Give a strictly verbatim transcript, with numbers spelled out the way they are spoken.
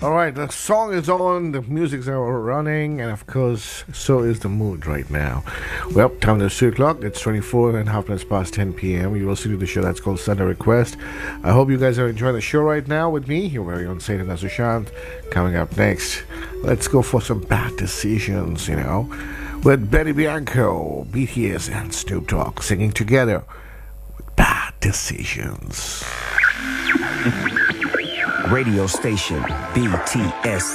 All right, the song is on, the music's are running, and of course, so is the mood right now. Well, time is two o'clock. It's twenty-four and a half minutes past ten p.m. You will see the show that's called Sunday Request. I hope you guys are enjoying the show right now with me, your very own Satan Sushant. Coming up next, let's go for some bad decisions, you know, with Betty Bianco, B T S, and Snoop Dogg singing together with Bad Decisions. Radio station B T S